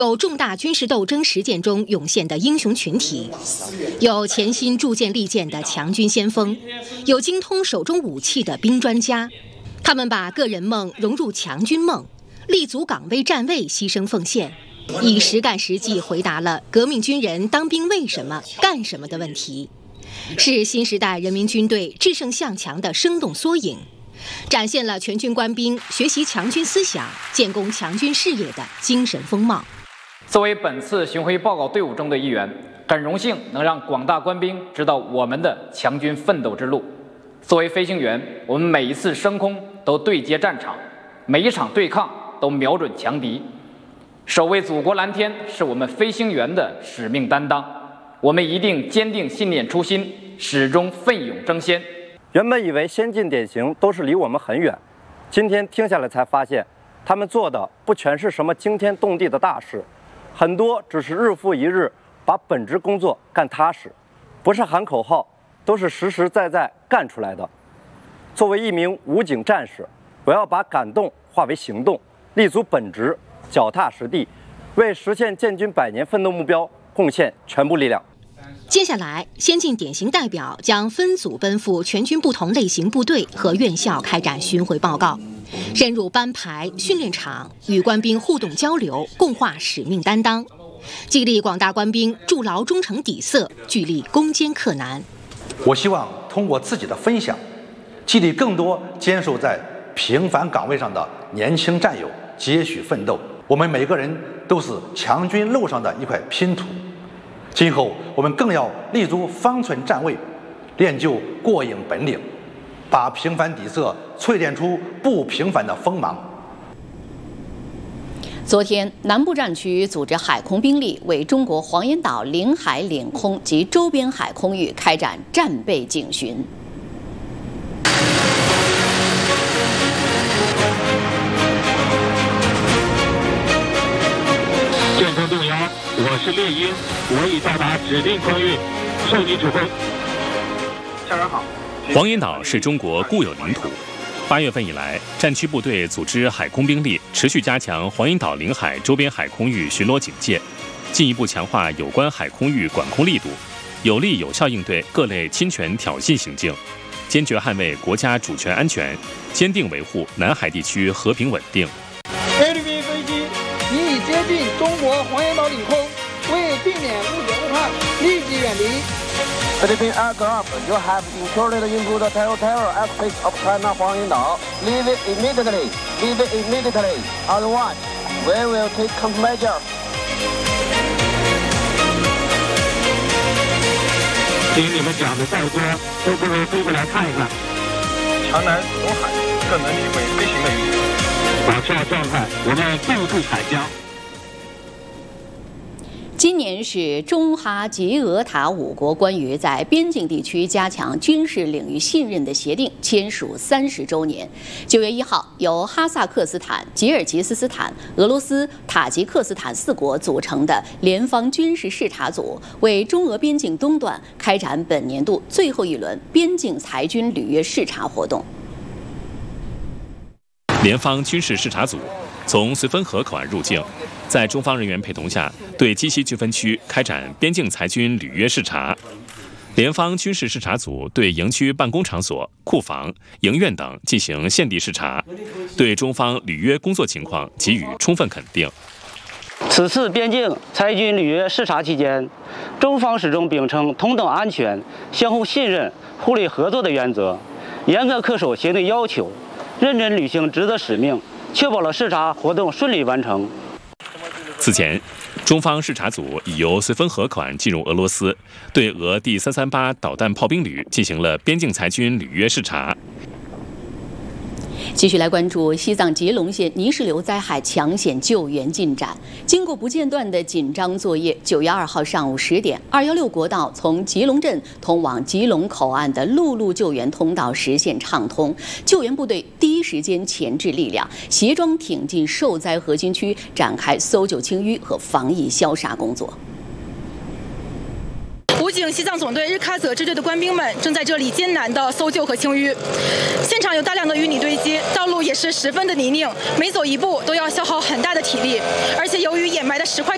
有重大军事斗争实践中涌现的英雄群体，有潜心铸剑利剑的强军先锋，有精通手中武器的兵专家。他们把个人梦融入强军梦，立足岗位站位，牺牲奉献，以实干实际回答了革命军人当兵为什么、干什么的问题，是新时代人民军队制胜向强的生动缩影，展现了全军官兵学习强军思想、建功强军事业的精神风貌。 作为本次巡回报告队伍中的一员，很荣幸能让广大官兵知道我们的强军奋斗之路。作为飞行员，我们每一次升空都对接战场，每一场对抗都瞄准强敌。守卫祖国蓝天是我们飞行员的使命担当，我们一定坚定信念初心，始终奋勇争先。 原本以为先进典型都是离我们很远，今天听下来才发现，他们做的不全是什么惊天动地的大事，很多只是日复一日把本职工作干踏实，不是喊口号，都是实实在在干出来的。作为一名武警战士，我要把感动化为行动，立足本职，脚踏实地，为实现建军100年奋斗目标贡献全部力量。 接下来，先进典型代表将分组奔赴全军不同类型部队和院校开展巡回报告，深入班排、训练场，与官兵互动交流，共话使命担当，激励广大官兵筑牢忠诚底色，聚力攻坚克难。 我希望通过自己的分享，激励更多坚守在平凡岗位上的年轻战友接续奋斗。我们每个人都是强军路上的一块拼图，今后我们更要立足方寸站位，练就过硬本领，把平凡底色淬炼出不平凡的锋芒。 昨天，南部战区组织海空兵力为中国黄岩岛领海领空及周边海空域开展战备警巡。 舰船动摇，我是猎鹰，我已到达指定空域，受你指挥。 校长好。 黄岩岛是中国固有领土。8月份以来，战区部队组织海空兵力持续加强黄岩岛领海周边海空域巡逻警戒，进一步强化有关海空域管控力度，有力有效应对各类侵权挑衅行径，坚决捍卫国家主权安全，坚定维护南海地区和平稳定。 菲律宾飞机已接近中国黄岩岛领空，为避免误解误判，立即远离。 Philippine aircraft, you have incurred into the territorial airspace of China 黄岩岛. Leave it immediately. Leave it immediately. Otherwise, we will take countermeasures. 听你们讲的再多，都不如飞过来看一看。 强南夺海，更能体会飞行的意义。 保持好状态，我们步步海疆。 今年是中哈吉俄塔5国关于在边境地区加强军事领域信任的协定签署30周年。9月1号，由哈萨克斯坦、吉尔吉斯斯坦、俄罗斯、塔吉克斯坦4国组成的联方军事视察组，为中俄边境东段开展本年度最后一轮边境裁军履约视察活动。 联方军事视察组从绥芬河口岸入境，在中方人员陪同下，对鸡西军分区开展边境裁军履约视察。联方军事视察组对营区办公场所、库房、营院等进行现地视察，对中方履约工作情况给予充分肯定。 此次边境裁军履约视察期间，中方始终秉承同等安全、相互信任、互利合作的原则，严格恪守协定要求，认真履行职责使命，确保了视察活动顺利完成。 此前，中方视察组已由绥芬河口岸进入俄罗斯，对俄第338导弹炮兵旅进行了边境裁军履约视察。 继续来关注西藏吉隆县泥石流灾害抢险救援进展。经过不间断的紧张作业，9月2号上午10点，216国道从吉隆镇通往吉隆口岸的陆路救援通道实现畅通。救援部队第一时间前置力量，协装挺进受灾核心区，展开搜救清淤和防疫消杀工作。 武警西藏总队日喀则支队的官兵们正在这里艰难地搜救和清淤，现场有大量的淤泥堆积，道路也是十分的泥泞，每走一步都要消耗很大的体力，而且由于掩埋的石块